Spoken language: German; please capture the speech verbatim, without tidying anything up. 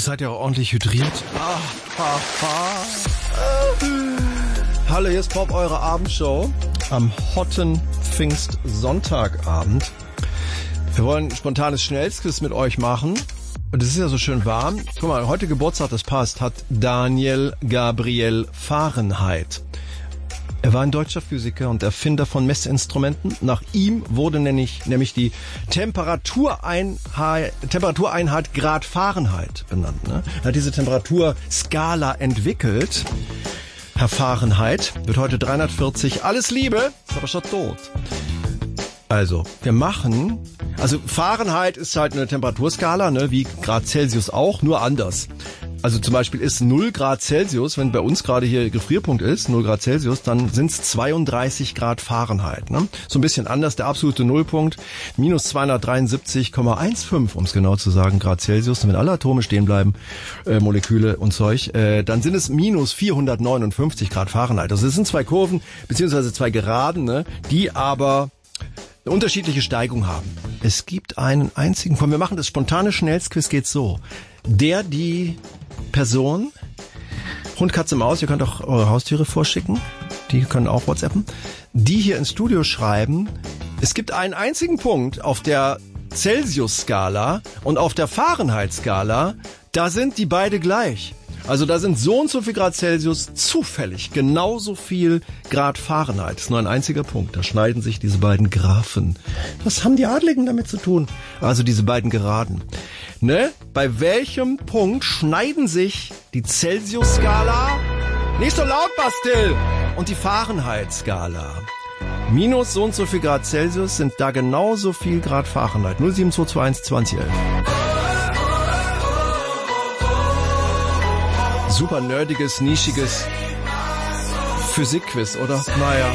Seid ihr auch ordentlich hydriert? Ah, ah, ah. Hallo, hier ist Pop, eure Abendshow am hotten Pfingstsonntagabend. Wir wollen ein spontanes Schnellsquiz mit euch machen. Und es ist ja so schön warm. Guck mal, heute Geburtstag, das passt, hat Daniel Gabriel Fahrenheit. Er war ein deutscher Physiker und Erfinder von Messinstrumenten. Nach ihm wurde nämlich, nämlich die Temperatureinheit, Temperatureinheit Grad Fahrenheit benannt. Ne? Er hat diese Temperaturskala entwickelt. Herr Fahrenheit wird heute dreihundertvierzig. Alles Liebe, ist aber schon tot. Also, wir machen... Also Fahrenheit ist halt eine Temperaturskala, ne, wie Grad Celsius auch, nur anders. Also zum Beispiel ist null Grad Celsius, wenn bei uns gerade hier Gefrierpunkt ist, null Grad Celsius, dann sind es zweiunddreißig Grad Fahrenheit. Ne? So ein bisschen anders, der absolute Nullpunkt, minus zweihundertdreiundsiebzig Komma fünfzehn, um es genau zu sagen, Grad Celsius. Und wenn alle Atome stehen bleiben, äh, Moleküle und Zeug, äh, dann sind es minus vierhundertneunundfünfzig Grad Fahrenheit. Also es sind zwei Kurven, beziehungsweise zwei Geraden, ne, die aber eine unterschiedliche Steigung haben. Es gibt einen einzigen Punkt. Wir machen das spontane Schnellsquiz, geht so. Der, die Person, Hund, Katze, Maus, ihr könnt auch eure Haustiere vorschicken, die können auch WhatsAppen, die hier ins Studio schreiben, es gibt einen einzigen Punkt auf der Celsius-Skala und auf der Fahrenheit-Skala, da sind die beide gleich. Also da sind so und so viel Grad Celsius zufällig genauso viel Grad Fahrenheit. Das ist nur ein einziger Punkt. Da schneiden sich diese beiden Graphen. Was haben die Adligen damit zu tun? Also diese beiden Geraden. Ne? Bei welchem Punkt schneiden sich die Celsius-Skala, nicht so laut, Bastil, und die Fahrenheit-Skala? Minus so und so viel Grad Celsius sind da genauso viel Grad Fahrenheit. null sieben zwei zwei eins zwanzig elf. Super nerdiges, nischiges Physikquiz, oder? Naja.